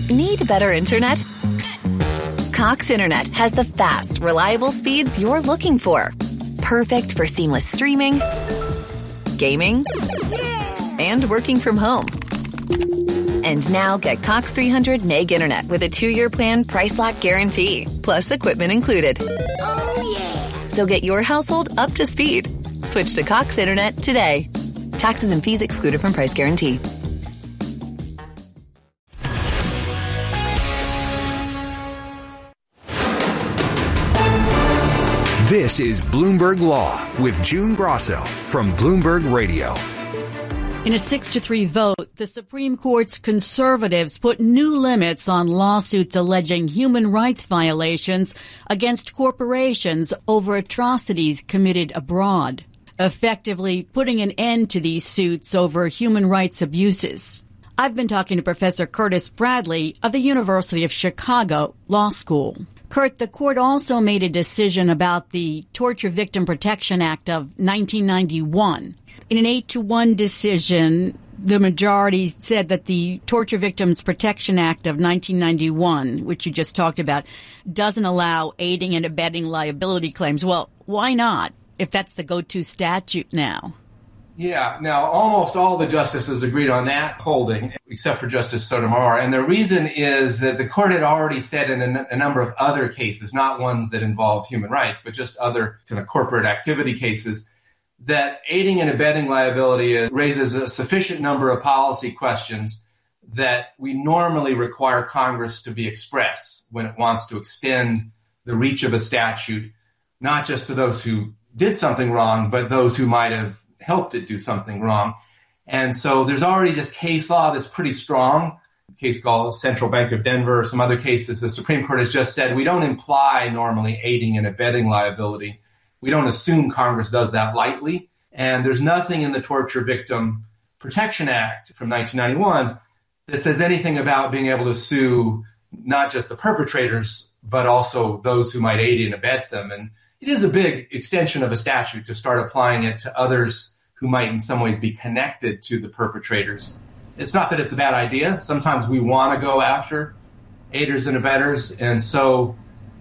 Need better internet? Cox Internet has the fast, reliable speeds you're looking for. Perfect for seamless streaming, gaming, and working from home. And now get Cox 300 meg internet with a 2-year plan price lock guarantee, plus equipment included. Oh, yeah. So get your household up to speed. Switch to Cox Internet today. Taxes and fees excluded from price guarantee. This is Bloomberg Law with June Grosso from Bloomberg Radio. In a 6-3 vote, the Supreme Court's conservatives put new limits on lawsuits alleging human rights violations against corporations over atrocities committed abroad, effectively putting an end to these suits over human rights abuses. I've been talking to Professor Curtis Bradley of the University of Chicago Law School. Kurt, the court also made a decision about the Torture Victim Protection Act of 1991. In an 8-1 decision, the majority said that the Torture Victims Protection Act of 1991, which you just talked about, doesn't allow aiding and abetting liability claims. Well, why not, if that's the go-to statute now? Yeah, now almost all the justices agreed on that holding, except for Justice Sotomayor. And the reason is that the court had already said in a number of other cases, not ones that involved human rights, but just other kind of corporate activity cases, that aiding and abetting liability raises a sufficient number of policy questions that we normally require Congress to be express when it wants to extend the reach of a statute, not just to those who did something wrong, but those who might have helped it do something wrong. And so there's already just case law that's pretty strong, a case called Central Bank of Denver or some other cases. The Supreme Court has just said we don't imply normally aiding and abetting liability. We don't assume Congress does that lightly. And there's nothing in the Torture Victim Protection Act from 1991 that says anything about being able to sue not just the perpetrators, but also those who might aid and abet them. And it is a big extension of a statute to start applying it to others who might in some ways be connected to the perpetrators. It's not that it's a bad idea. Sometimes we want to go after aiders and abettors. And so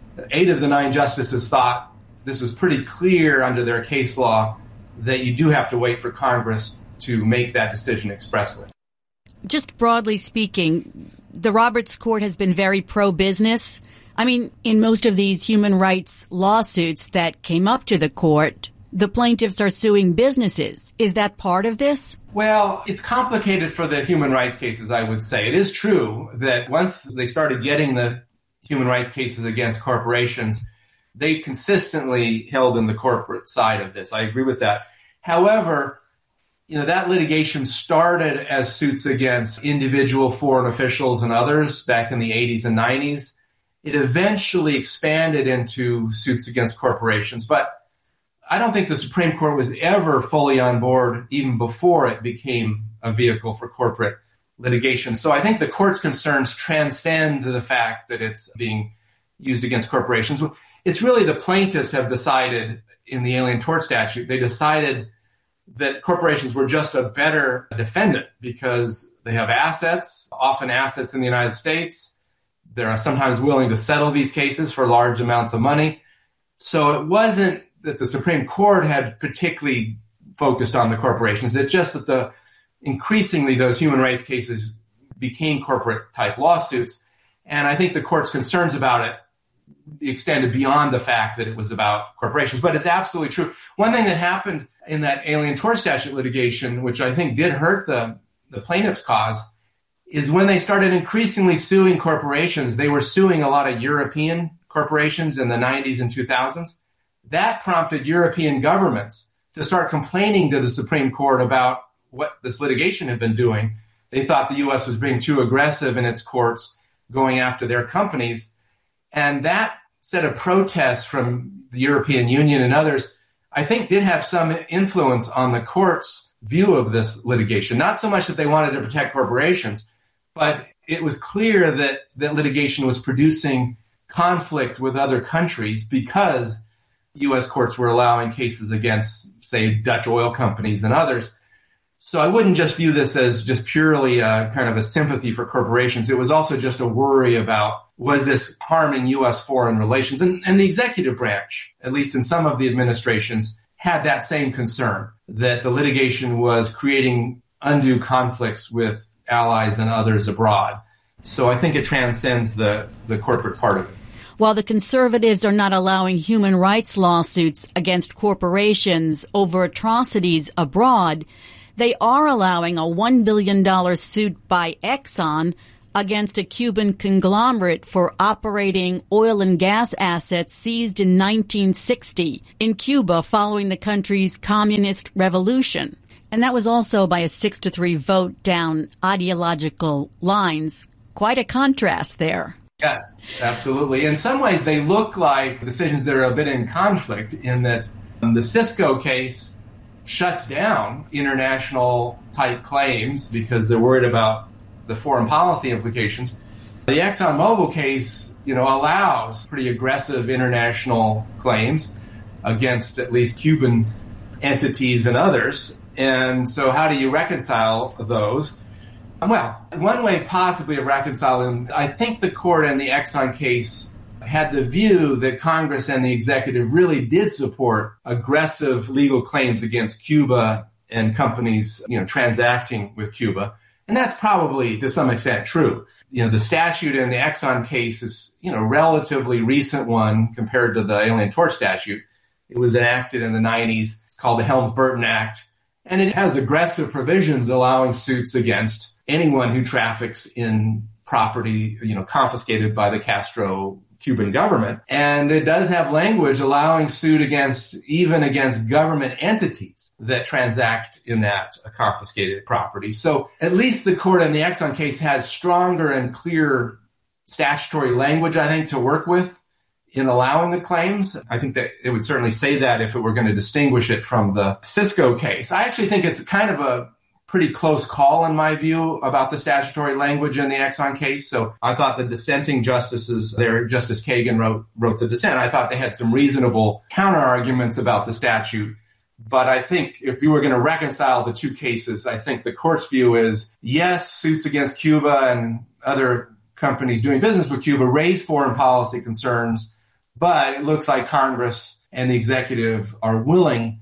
8 of the 9 justices thought this was pretty clear under their case law that you do have to wait for Congress to make that decision expressly. Just broadly speaking, the Roberts Court has been very pro-business. I mean, in most of these human rights lawsuits that came up to the court, the plaintiffs are suing businesses. Is that part of this? Well, it's complicated for the human rights cases, I would say. It is true that once they started getting the human rights cases against corporations, they consistently held in the corporate side of this. I agree with that. However, that litigation started as suits against individual foreign officials and others back in the 80s and 90s. It eventually expanded into suits against corporations, but I don't think the Supreme Court was ever fully on board even before it became a vehicle for corporate litigation. So I think the court's concerns transcend the fact that it's being used against corporations. It's really the plaintiffs have decided in the Alien Tort Statute, they decided that corporations were just a better defendant because they have assets, often assets in the United States. They're sometimes willing to settle these cases for large amounts of money. So it wasn't that the Supreme Court had particularly focused on the corporations. It's just that increasingly those human rights cases became corporate type lawsuits. And I think the court's concerns about it extended beyond the fact that it was about corporations. But it's absolutely true. One thing that happened in that Alien Tort Statute litigation, which I think did hurt the plaintiff's cause, is when they started increasingly suing corporations. They were suing a lot of European corporations in the 90s and 2000s. That prompted European governments to start complaining to the Supreme Court about what this litigation had been doing. They thought the U.S. was being too aggressive in its courts going after their companies. And that set of protests from the European Union and others, I think, did have some influence on the court's view of this litigation. Not so much that they wanted to protect corporations, but it was clear that litigation was producing conflict with other countries because U.S. courts were allowing cases against, say, Dutch oil companies and others. So I wouldn't just view this as just purely a kind of a sympathy for corporations. It was also just a worry about, was this harming U.S. foreign relations? And the executive branch, at least in some of the administrations, had that same concern, that the litigation was creating undue conflicts with allies and others abroad. So I think it transcends the corporate part of it. While the conservatives are not allowing human rights lawsuits against corporations over atrocities abroad, they are allowing a $1 billion suit by Exxon against a Cuban conglomerate for operating oil and gas assets seized in 1960 in Cuba following the country's communist revolution. And that was also by a 6-3 vote down ideological lines. Quite a contrast there. Yes, absolutely. In some ways, they look like decisions that are a bit in conflict in that the Cisco case shuts down international type claims because they're worried about the foreign policy implications. The ExxonMobil case, allows pretty aggressive international claims against at least Cuban entities and others. And so how do you reconcile those? Well, one way possibly of reconciling, I think the court in the Exxon case had the view that Congress and the executive really did support aggressive legal claims against Cuba and companies, transacting with Cuba. And that's probably to some extent true. The statute in the Exxon case is, a relatively recent one compared to the Alien Tort Statute. It was enacted in the 90s. It's called the Helms-Burton Act. And it has aggressive provisions allowing suits against anyone who traffics in property, confiscated by the Castro Cuban government. And it does have language allowing suit against government entities that transact in that confiscated property. So at least the court in the Exxon case had stronger and clear statutory language, I think, to work with in allowing the claims. I think that it would certainly say that if it were going to distinguish it from the Cisco case. I actually think it's kind of a pretty close call, in my view, about the statutory language in the Exxon case. So I thought the dissenting justices there, Justice Kagan wrote the dissent. I thought they had some reasonable counter arguments about the statute. But I think if you were going to reconcile the two cases, I think the court's view is, yes, suits against Cuba and other companies doing business with Cuba raise foreign policy concerns, but it looks like Congress and the executive are willing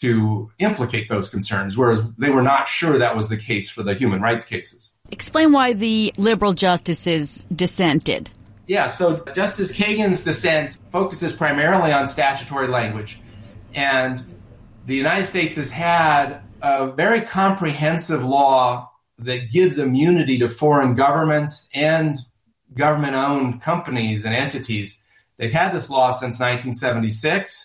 to implicate those concerns, whereas they were not sure that was the case for the human rights cases. Explain why the liberal justices dissented. Yeah, so Justice Kagan's dissent focuses primarily on statutory language. And the United States has had a very comprehensive law that gives immunity to foreign governments and government-owned companies and entities. They've had this law since 1976.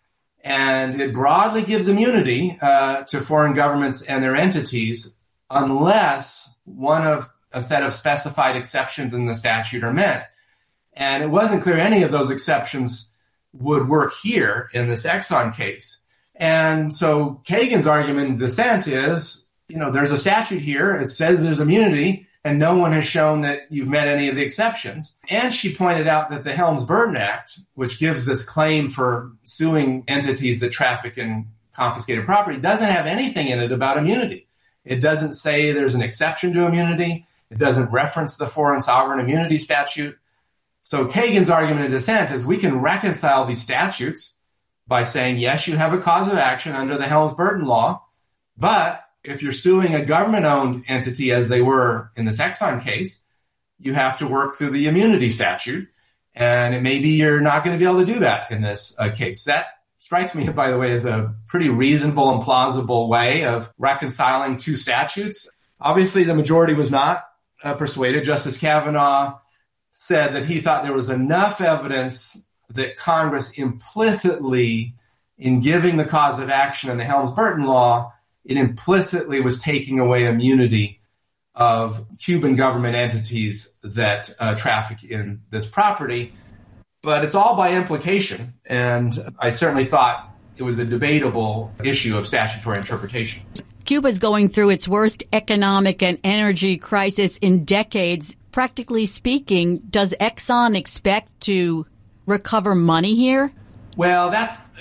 And it broadly gives immunity to foreign governments and their entities unless one of a set of specified exceptions in the statute are met. And it wasn't clear any of those exceptions would work here in this Exxon case. And so Kagan's argument in dissent is, there's a statute here. It says there's immunity, and no one has shown that you've met any of the exceptions. And she pointed out that the Helms-Burton Act, which gives this claim for suing entities that traffic in confiscated property, doesn't have anything in it about immunity. It doesn't say there's an exception to immunity. It doesn't reference the Foreign Sovereign Immunity Statute. So Kagan's argument in dissent is we can reconcile these statutes by saying, yes, you have a cause of action under the Helms-Burton law, but if you're suing a government-owned entity, as they were in this Exxon case, you have to work through the immunity statute, and it may be you're not going to be able to do that in this case. That strikes me, by the way, as a pretty reasonable and plausible way of reconciling two statutes. Obviously, the majority was not persuaded. Justice Kavanaugh said that he thought there was enough evidence that Congress implicitly, in giving the cause of action in the Helms-Burton law, it implicitly was taking away immunity of Cuban government entities that traffic in this property. But it's all by implication, and I certainly thought it was a debatable issue of statutory interpretation. Cuba is going through its worst economic and energy crisis in decades. Practically speaking, does Exxon expect to recover money here? Well, that's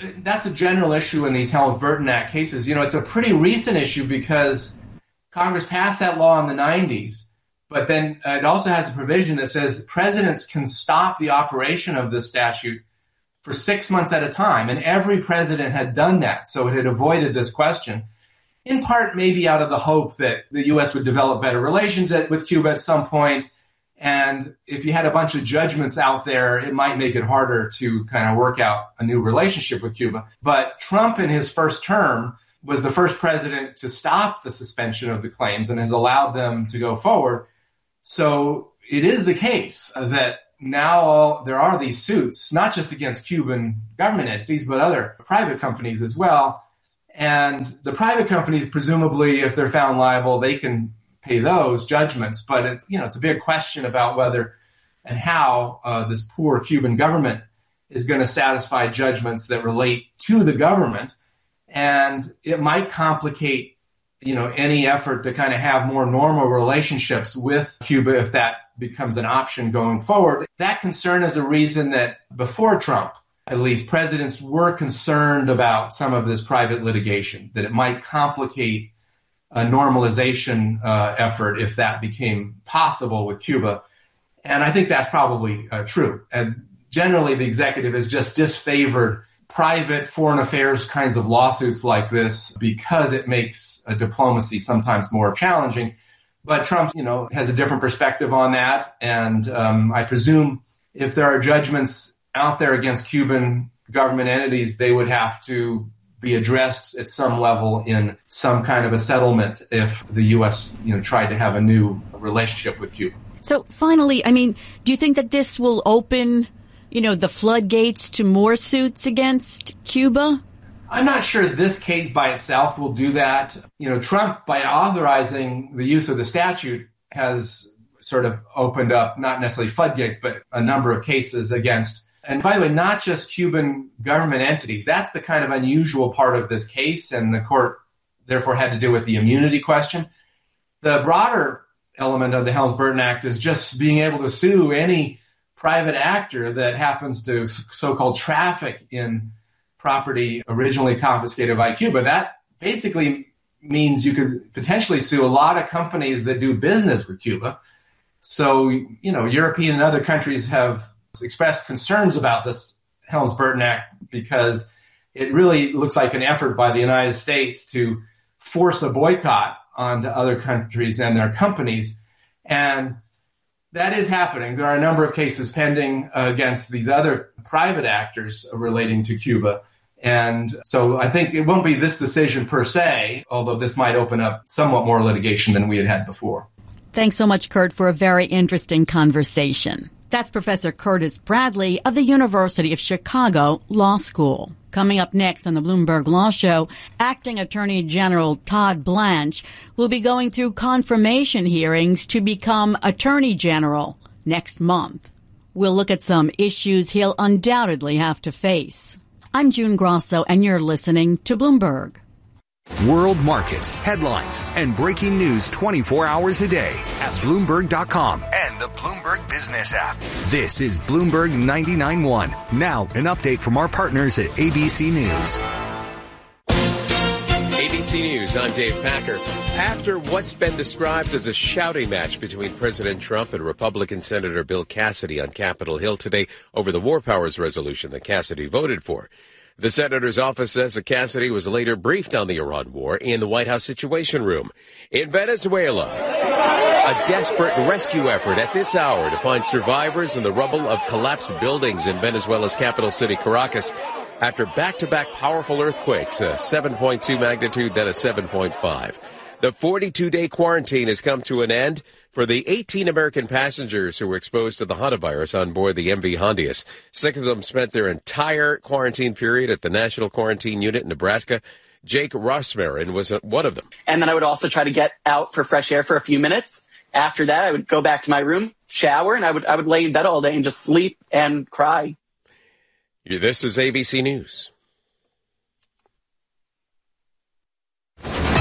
that's a general issue in these Helms-Burton Act cases. It's a pretty recent issue because Congress passed that law in the 90s, but then it also has a provision that says presidents can stop the operation of this statute for 6 months at a time, and every president had done that, so it had avoided this question, in part maybe out of the hope that the U.S. would develop better relations with Cuba at some point. And if you had a bunch of judgments out there, it might make it harder to kind of work out a new relationship with Cuba. But Trump in his first term was the first president to stop the suspension of the claims and has allowed them to go forward. So it is the case that now there are these suits, not just against Cuban government entities, but other private companies as well. And the private companies, presumably, if they're found liable, they can pay those judgments, but it's a big question about whether and how this poor Cuban government is going to satisfy judgments that relate to the government, and it might complicate any effort to kind of have more normal relationships with Cuba if that becomes an option going forward. That concern is a reason that before Trump, at least, presidents were concerned about some of this private litigation, that it might complicate a normalization effort if that became possible with Cuba. And I think that's probably true. And generally, the executive has just disfavored private foreign affairs kinds of lawsuits like this because it makes a diplomacy sometimes more challenging. But Trump, has a different perspective on that. And I presume if there are judgments out there against Cuban government entities, they would have to be addressed at some level in some kind of a settlement if the U.S. tried to have a new relationship with Cuba. So finally, do you think that this will open, the floodgates to more suits against Cuba? I'm not sure this case by itself will do that. Trump, by authorizing the use of the statute, has sort of opened up, not necessarily floodgates, but a number of cases against. And by the way, not just Cuban government entities. That's the kind of unusual part of this case, and the court therefore had to deal with the immunity question. The broader element of the Helms-Burton Act is just being able to sue any private actor that happens to so-called traffic in property originally confiscated by Cuba. That basically means you could potentially sue a lot of companies that do business with Cuba. So, European and other countries have expressed concerns about this Helms-Burton Act because it really looks like an effort by the United States to force a boycott onto other countries and their companies. And that is happening. There are a number of cases pending against these other private actors relating to Cuba. And so I think it won't be this decision per se, although this might open up somewhat more litigation than we had before. Thanks so much, Kurt, for a very interesting conversation. That's Professor Curtis Bradley of the University of Chicago Law School. Coming up next on the Bloomberg Law Show, Acting Attorney General Todd Blanche will be going through confirmation hearings to become Attorney General next month. We'll look at some issues he'll undoubtedly have to face. I'm June Grosso, and you're listening to Bloomberg. World markets, headlines, and breaking news 24 hours a day at Bloomberg.com and the Bloomberg Business app. This is Bloomberg 99.1. Now, an update from our partners at ABC News. ABC News, I'm Dave Packer. After what's been described as a shouting match between President Trump and Republican Senator Bill Cassidy on Capitol Hill today over the War Powers resolution that Cassidy voted for, the senator's office says that Cassidy was later briefed on the Iran war in the White House Situation Room. In Venezuela, a desperate rescue effort at this hour to find survivors in the rubble of collapsed buildings in Venezuela's capital city, Caracas, after back-to-back powerful earthquakes, a 7.2 magnitude, then a 7.5. The 42-day quarantine has come to an end for the 18 American passengers who were exposed to the hantavirus on board the MV Hondius. 6 of them spent their entire quarantine period at the National Quarantine Unit in Nebraska. Jake Rossmarin was one of them. And then I would also try to get out for fresh air for a few minutes. After that, I would go back to my room, shower, and I would lay in bed all day and just sleep and cry. This is ABC News.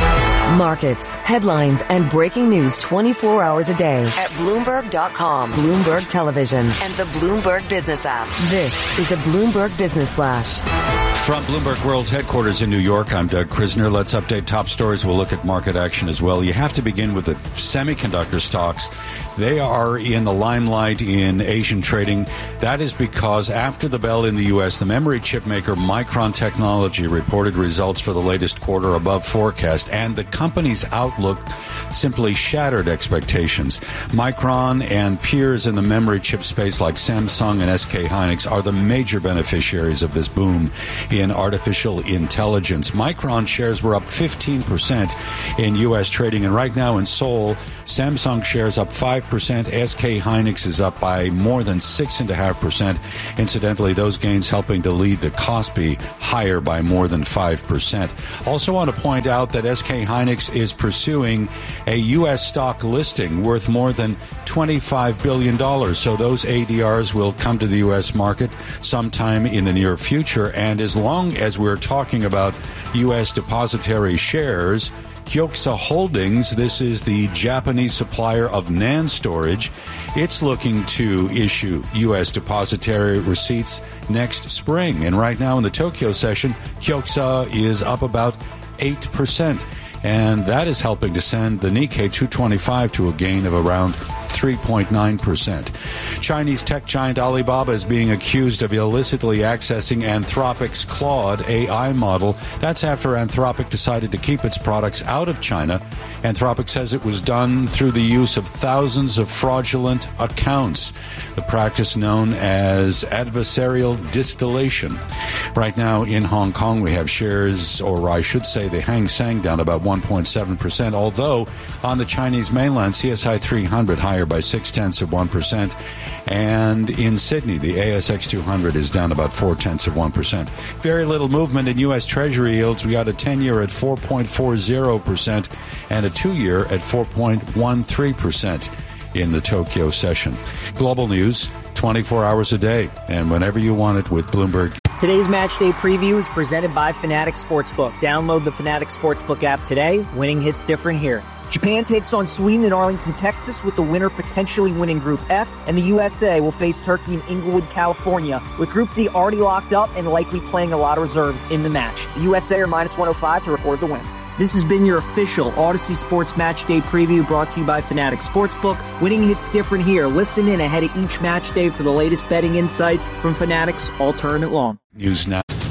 Markets, headlines, and breaking news 24 hours a day at Bloomberg.com, Bloomberg Television, and the Bloomberg Business app. This is a Bloomberg Business Flash. From Bloomberg World's headquarters in New York, I'm Doug Krisner. Let's update top stories. We'll look at market action as well. You have to begin with the semiconductor stocks. They are in the limelight in Asian trading. That is because after the bell in the U.S., the memory chip maker Micron Technology reported results for the latest quarter above forecast, and the company's outlook simply shattered expectations. Micron and peers in the memory chip space like Samsung and SK Hynix are the major beneficiaries of this boom in artificial intelligence. Micron shares were up 15% in U.S. trading, and right now in Seoul, Samsung shares up 5%. SK Hynix is up by more than 6.5%. Incidentally, those gains helping to lead the Kospi higher by more than 5%. Also want to point out that SK Hynix is pursuing a U.S. stock listing worth more than $25 billion. So those ADRs will come to the U.S. market sometime in the near future. And as long as we're talking about U.S. depository shares, Kyokusa Holdings, this is the Japanese supplier of NAND storage. It's looking to issue U.S. depository receipts next spring. And right now in the Tokyo session, Kyokusa is up about 8%. And that is helping to send the Nikkei 225 to a gain of around 3.9%. Chinese tech giant Alibaba is being accused of illicitly accessing Anthropic's Claude AI model. That's after Anthropic decided to keep its products out of China. Anthropic says it was done through the use of thousands of fraudulent accounts, the practice known as adversarial distillation. Right now in Hong Kong, we have shares, or I should say the Hang Seng down about 1.7%, although on the Chinese mainland, CSI 300 higher by 0.6%, and in Sydney, the ASX 200 is down about 0.4%. Very little movement in U.S. Treasury yields. We got a 10-year at 4.40% and a 2-year at 4.13% in the Tokyo session. Global news, 24 hours a day, and whenever you want it with Bloomberg. Today's Match Day Preview is presented by Fanatics Sportsbook. Download the Fanatics Sportsbook app today. Winning hits different here. Japan takes on Sweden in Arlington, Texas, with the winner potentially winning Group F, and the USA will face Turkey in Inglewood, California, with Group D already locked up and likely playing a lot of reserves in the match. The USA are minus 105 to record the win. This has been your official Odyssey Sports Match Day Preview brought to you by Fanatics Sportsbook. Winning hits different here. Listen in ahead of each match day for the latest betting insights from Fanatics all tournament long. News now.